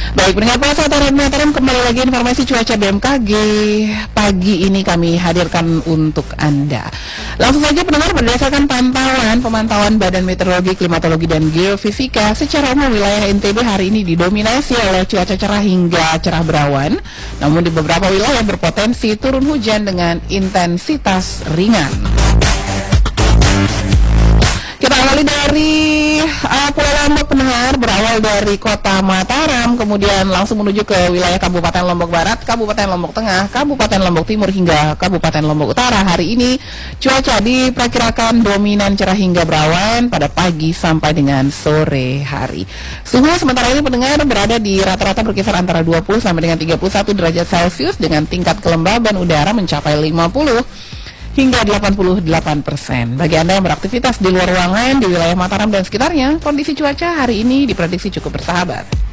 Baik, pendengar Puasa Mataram, kembali lagi informasi cuaca BMKG. Pagi ini kami hadirkan untuk Anda. Langsung saja pendengar, berdasarkan pemantauan Badan Meteorologi, Klimatologi, dan Geofisika, secara umum wilayah NTB hari ini didominasi oleh cuaca cerah hingga cerah berawan. Namun di beberapa wilayah berpotensi turun hujan dengan intensitas ringan. Kita awali dari Pulau Lombok pendengar, berawal dari kota Mataram, kemudian langsung menuju ke wilayah Kabupaten Lombok Barat, Kabupaten Lombok Tengah, Kabupaten Lombok Timur hingga Kabupaten Lombok Utara. Hari ini cuaca diperkirakan dominan cerah hingga berawan pada pagi sampai dengan sore hari. Suhu sementara ini pendengar berada di rata-rata berkisar antara 20 sampai dengan 31 derajat Celcius dengan tingkat kelembaban udara mencapai 50 hingga 88%. Bagi Anda yang beraktivitas di luar ruangan di wilayah Mataram dan sekitarnya, kondisi cuaca hari ini diprediksi cukup bersahabat.